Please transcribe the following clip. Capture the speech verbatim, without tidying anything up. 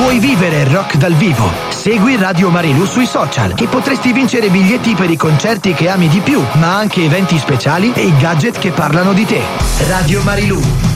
Vuoi vivere il rock dal vivo? Segui Radio Marilù sui social e potresti vincere biglietti per i concerti che ami di più, ma anche eventi speciali e i gadget che parlano di te. Radio Marilù.